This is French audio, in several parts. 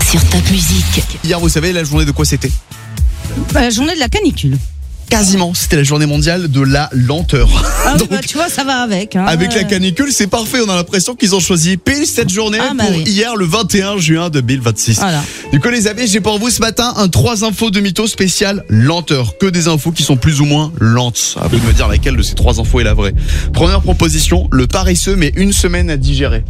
sur Top Music. Hier, vous savez, la journée de quoi c'était ? La journée de la canicule. Quasiment, c'était la journée mondiale de la lenteur. Ah oui, Donc, tu vois, ça va avec. Hein. avec la canicule, c'est parfait. On a l'impression qu'ils ont choisi pile cette journée pour hier, le 21 juin 2026. Voilà. Du coup, les amis, j'ai pour vous ce matin un 3 infos de mytho spécial lenteur. Que des infos qui sont plus ou moins lentes. À vous de me dire laquelle de ces 3 infos est la vraie. Première proposition, le paresseux met 1 semaine à digérer.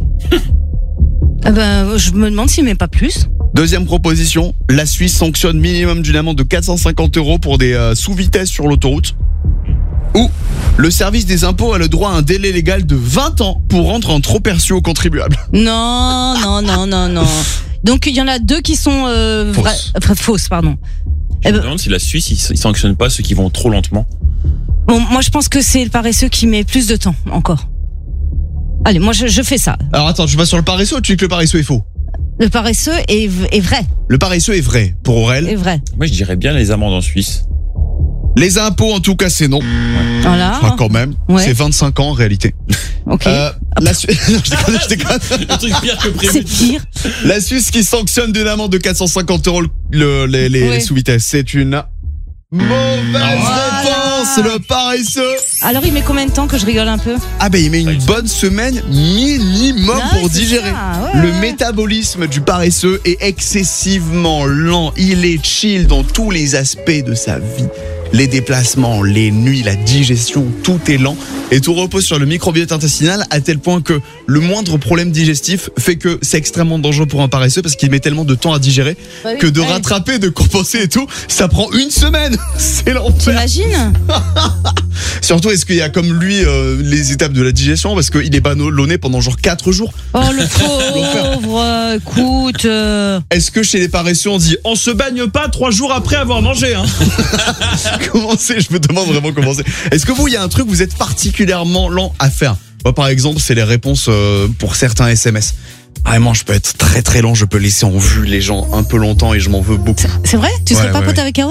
Je me demande s'il met pas plus. Deuxième proposition, la Suisse sanctionne minimum d'une amende de 450 € pour des sous-vitesses sur l'autoroute. Ou le service des impôts a le droit à un délai légal de 20 ans pour rendre un trop perçu aux contribuables. Non. Donc il y en a 2 qui sont fausses, pardon. Je me demande si la Suisse, ils sanctionnent pas ceux qui vont trop lentement. Bon, moi je pense que c'est le paresseux qui met plus de temps encore. Allez, moi je fais ça. Alors attends, tu vas sur le paresseux ou tu dis que le paresseux est faux ? Le paresseux est vrai. Le paresseux est vrai pour Aurel. Est vrai. Moi, je dirais bien les amendes en Suisse. Les impôts, en tout cas, c'est non. Voilà. Enfin, quand même. Ouais. C'est 25 ans en réalité. Ok. La Suisse... Non, je déconne. Un truc pire que prévu. C'est pire. La Suisse qui sanctionne d'une amende de 450 € les sous-vitesses. C'est une mauvaise réponse, le paresseux. Alors il met combien de temps que je rigole un peu ? Ah ben il met une bonne semaine minimum pour digérer. Ça, Le métabolisme du paresseux est excessivement lent. Il est chill dans tous les aspects de sa vie. Les déplacements, les nuits, la digestion, tout est lent. Et tout repose sur le microbiote intestinal à tel point que le moindre problème digestif fait que c'est extrêmement dangereux pour un paresseux parce qu'il met tellement de temps à digérer que de rattraper, de compenser et tout, ça prend 1 semaine. C'est l'enfer. T'imagines ? Surtout, est-ce qu'il y a comme lui les étapes de la digestion parce qu'il est ballonné pendant genre 4 jours. Oh le pauvre, écoute. Est-ce que chez les paresseux on dit On se baigne pas 3 jours après avoir mangé, hein. comment c'est ? Je me demande vraiment comment c'est. Est-ce que vous, il y a un truc que vous êtes particulièrement lent à faire ? Moi, par exemple, c'est les réponses pour certains SMS. Vraiment, je peux être très très lent, je peux laisser en vue les gens un peu longtemps et je m'en veux beaucoup. C'est vrai ? Tu serais pas pote avec Aaron ?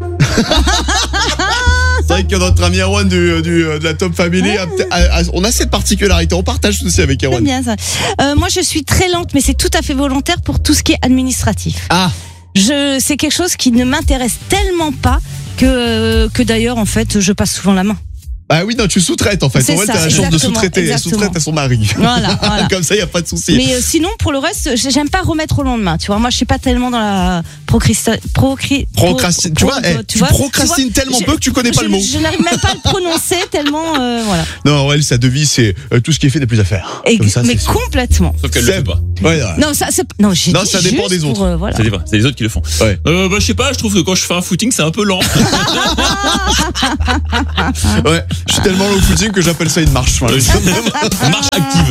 C'est vrai que notre ami Erwan de la Top Family, on a cette particularité, on partage aussi avec Erwan. C'est bien ça. Moi, je suis très lente, mais c'est tout à fait volontaire pour tout ce qui est administratif. Ah. C'est quelque chose qui ne m'intéresse tellement pas que d'ailleurs, en fait, je passe souvent la main. Bah oui, non, tu sous-traites en fait. C'est En fait, ça, t'as la chance de exactement, sous-traiter. Elle exactement. sous-traite à son mari. Voilà. Comme ça, il n'y a pas de souci. Mais sinon, pour le reste, j'aime pas remettre au lendemain. Tu vois, moi, je suis pas tellement dans la procrastine. Tu procrastines tellement peu que tu connais pas le mot. Je n'arrive même pas à le prononcer tellement, voilà. Non, elle, sa devise, c'est tout ce qui est fait n'est plus à faire. Comme ça, mais c'est sûr. complètement. Sauf qu'elle le fait pas. Ouais, Non, ça dépend des autres. Voilà. C'est les autres qui le font. Ouais. Je sais pas, je trouve que quand je fais un footing, c'est un peu lent. Ouais, je suis tellement low footing que j'appelle ça une marche. Marche active.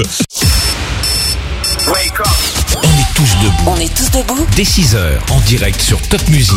On est tous debout. On est tous debout. Dès 6h, en direct sur Top Music.